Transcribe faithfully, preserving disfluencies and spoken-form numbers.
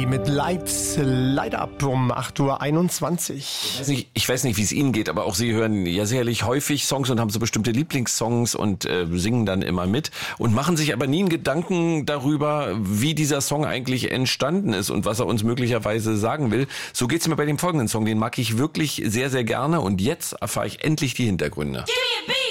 Lee mit Lights Light Up um acht Uhr einundzwanzig. Ich weiß nicht, ich weiß nicht, wie es Ihnen geht, aber auch Sie hören ja sicherlich häufig Songs und haben so bestimmte Lieblingssongs und äh, singen dann immer mit und machen sich aber nie einen Gedanken darüber, wie dieser Song eigentlich entstanden ist und was er uns möglicherweise sagen will. So geht's mir bei dem folgenden Song, den mag ich wirklich sehr, sehr gerne und jetzt erfahre ich endlich die Hintergründe. Give me a beat.